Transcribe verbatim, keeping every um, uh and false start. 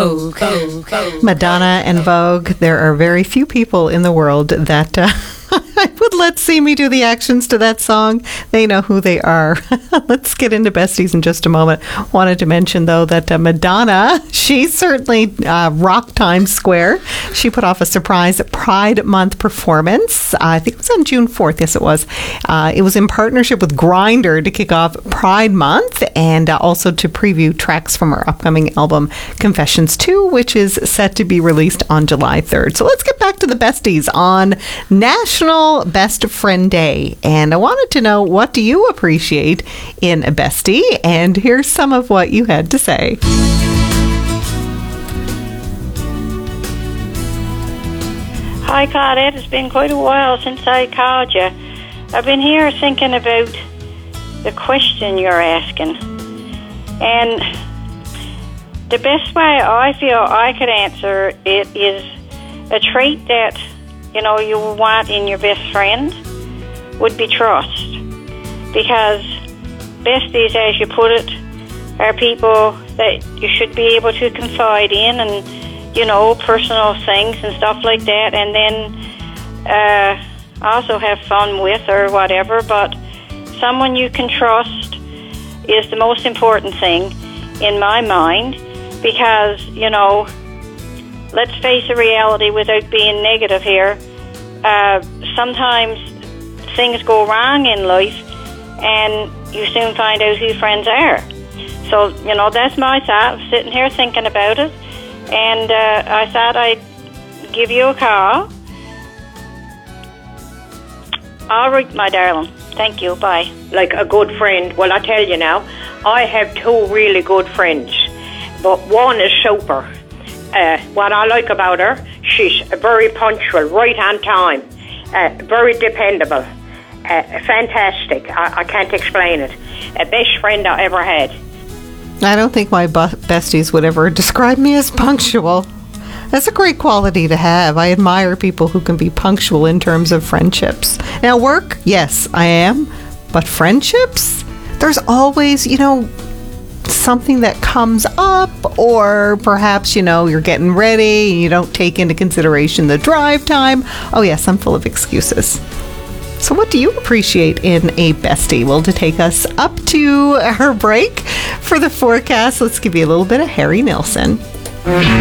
Madonna and Vogue. There are very few people in the world that uh, would let see me do the actions to that song. They know who they are. Let's get into besties in just a moment. Wanted to mention, though, that uh, Madonna, she certainly uh, rocked Times Square. She put off a surprise Pride Month performance. Uh, I think it was on June fourth. Yes, it was. Uh, it was in partnership with Grindr to kick off Pride Month and uh, also to preview tracks from her upcoming album Confessions two, which is set to be released on July third. So let's get back to the besties on National Best Friend Day. And I wanted to know, what do you appreciate in a bestie? And here's some of what you had to say. Hi, Claudette. It's been quite a while since I called you. I've been here thinking about the question you're asking. And the best way I feel I could answer it is a trait that, you know, you want in your best friend would be trust. Because besties, as you put it, are people that you should be able to confide in and, you know, personal things and stuff like that, and then uh, also have fun with or whatever. But someone you can trust is the most important thing in my mind, because, you know, let's face the reality without being negative here. Uh, sometimes things go wrong in life and you soon find out who friends are. So, you know, that's my thought. I'm sitting here thinking about it, and uh, I thought I'd give you a call. All right, my darling. Thank you. Bye. Like a good friend. Well, I tell you now, I have two really good friends, but one is super. Uh, what I like about her, she's very punctual, right on time, uh, very dependable, uh, fantastic. I, I can't explain it. A best friend I ever had. I don't think my bu- besties would ever describe me as punctual. That's a great quality to have. I admire people who can be punctual in terms of friendships. Now, work, yes, I am. But friendships? There's always, you know, something that comes up, or perhaps, you know, you're getting ready, you don't take into consideration the drive time. Oh, yes, I'm full of excuses. So what do you appreciate in a bestie? Well, to take us up to our break for the forecast, let's give you a little bit of Harry Nilsson.